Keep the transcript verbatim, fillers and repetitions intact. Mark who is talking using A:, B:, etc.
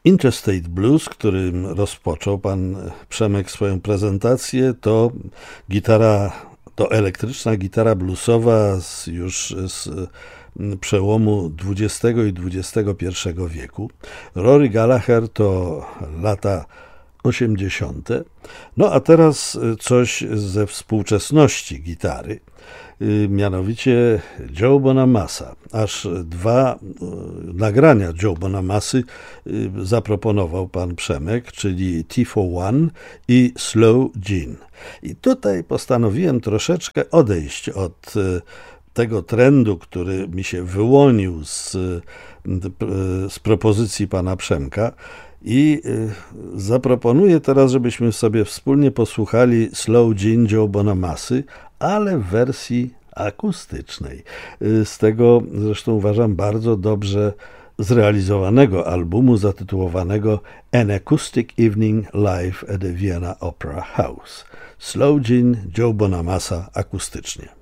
A: Interstate Blues, którym rozpoczął pan Przemek swoją prezentację, to gitara, to elektryczna gitara bluesowa z, już z przełomu dwudziestego i dwudziestego pierwszego wieku. Rory Gallagher to lata osiemdziesiąte. No a teraz coś ze współczesności gitary, mianowicie Joe Bonamassa. Aż dwa nagrania Joe Bonamassy zaproponował pan Przemek, czyli T for One i Slow Gene. I tutaj postanowiłem troszeczkę odejść od tego trendu, który mi się wyłonił z, z propozycji pana Przemka, i zaproponuję teraz, żebyśmy sobie wspólnie posłuchali Slow Gene Joe Bonamassy, ale w wersji akustycznej. Z tego zresztą uważam bardzo dobrze zrealizowanego albumu zatytułowanego An Acoustic Evening Live at the Vienna Opera House. Slow Gene Joe Bonamassa akustycznie.